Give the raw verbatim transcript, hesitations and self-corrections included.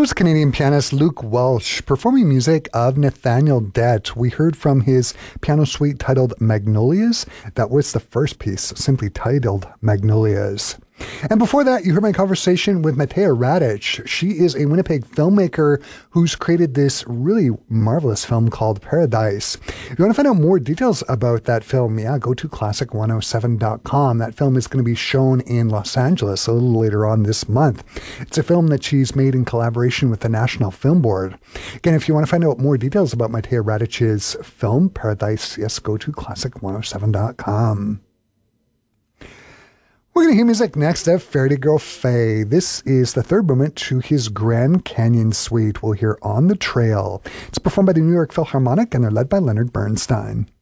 was Canadian pianist Luke Welch performing music of Nathaniel Dett. We heard from his piano suite titled Magnolias. That was the first piece, simply titled Magnolias. And before that, you heard my conversation with Matea Radic. She is a Winnipeg filmmaker who's created this really marvelous film called Paradise. If you want to find out more details about that film, yeah, go to classic one oh seven dot com. That film is going to be shown in Los Angeles a little later on this month. It's a film that she's made in collaboration with the National Film Board. Again, if you want to find out more details about Matea Radic's film, Paradise, yes, go to classic one oh seven dot com. We're going to hear music next of Fare Thee Girl Faye. This is the third movement to his Grand Canyon Suite. We'll hear On the Trail. It's performed by the New York Philharmonic and they're led by Leonard Bernstein.